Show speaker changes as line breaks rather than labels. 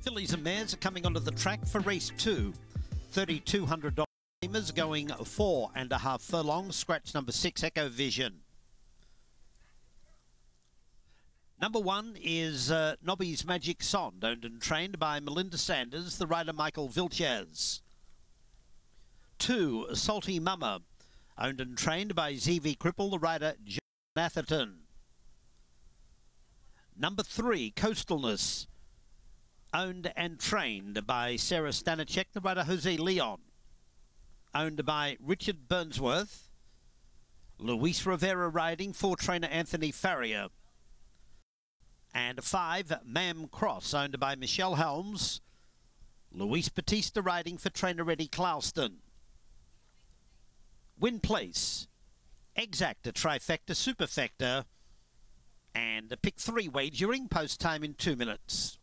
Fillies and mares are coming onto the track for race 2. $3,200 gamers going 4.5 furlongs. Scratch number 6, Echo Vision. Number 1 is Nobby's Magic Sond, owned and trained by Melinda Sanders, the rider Michael Vilches. 2, Salty Mama, owned and trained by ZV Cripple, the rider John Atherton. Number 3, Coastalness, owned and trained by Sarah Stanacek, the rider Jose Leon. Owned by Richard Burnsworth. Luis Rivera riding for trainer Anthony Farrier. And 5, Mam Cross, owned by Michelle Helms. Luis Batista riding for trainer Eddie Clouston. Win Place, Exacta, Trifecta, Superfecta, and pick 3 wagering, post time in 2 minutes.